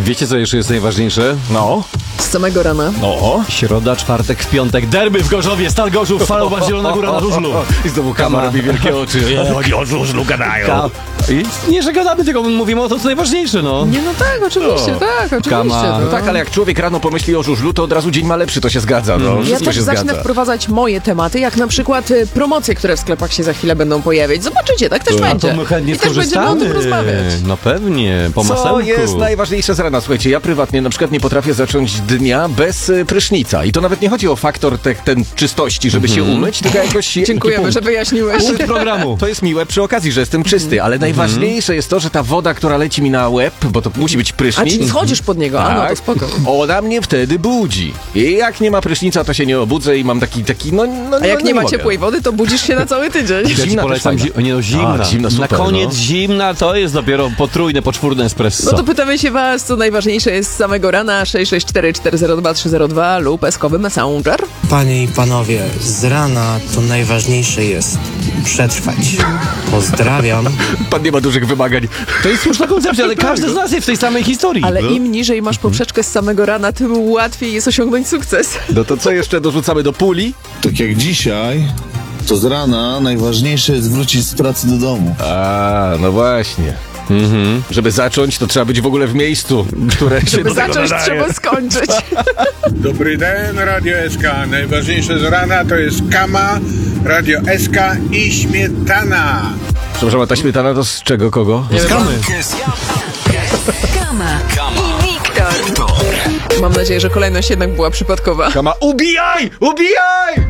Wiecie, co jeszcze jest najważniejsze? No. Z samego rana. O. Środa, czwartek, piątek, derby w Gorzowie, Stal Gorzów, Falowa, Zielona Góra na żużlu. I znowu Kama robi wielkie oczy. Oni o żużlu gadają. I nie, że gadamy, tylko mówimy o to, co najważniejsze, no. Nie, no tak, oczywiście, Kama. No. Tak, ale jak człowiek rano pomyśli o żużlu, to od razu dzień ma lepszy, to się zgadza. No. Ja Wszystko też się zacznę zgadza. wprowadzać moje tematy, jak na przykład promocje, które w sklepach się za chwilę będą pojawiać. Zobaczycie, tak też będzie. To my chętnie I też będziemy o tym rozmawiać. No pewnie, po Co masełku. jest najważniejsze z rana? Słuchajcie, ja prywatnie na przykład nie potrafię zacząć dnia bez prysznica. I to nawet nie chodzi o faktor ten czystości, żeby się umyć, tylko jakoś... Dziękujemy, że wyjaśniłeś. Punkt programu. To jest miłe przy okazji, że jestem czysty, ale najważniejsze jest to, że ta woda, która leci mi na łeb, bo to musi być A prysznic... czy schodzisz pod niego? A no, to spoko. Ona mnie wtedy budzi. I jak nie ma prysznica, to się nie obudzę i mam taki A jak nie ma mogę. ciepłej wody, to budzisz się na cały tydzień. Ja ci Zimna polecam, też fajna. zimna. Zimna, super, na koniec no. zimna to jest dopiero potrójne, poczwórne espresso. No to pytamy się was, co najważniejsze jest z samego rana. 664402302 lub eskowy Messenger. Panie i panowie, z rana to najważniejsze jest przetrwać. Pozdrawiam. Pan nie ma dużych wymagań. To jest słuszna koncepcja, ale każdy z nas jest w tej samej historii. Ale im niżej masz poprzeczkę z samego rana, tym łatwiej jest osiągnąć sukces. No to co jeszcze dorzucamy do puli? Tak jak dzisiaj, to z rana najważniejsze jest wrócić z pracy do domu. A, no właśnie. Żeby zacząć, to trzeba być w ogóle w miejscu, które się Żeby do tego zacząć, nadaje. trzeba skończyć. Dobry den, Radio SK. Najważniejsze z rana to jest Kama, Radio SK i śmietana. Przepraszam, a ta śmietana to z czego, kogo? Z kamy. Kama i Wiktor. Mam nadzieję, że kolejność jednak była przypadkowa. Kama, ubijaj! Ubijaj!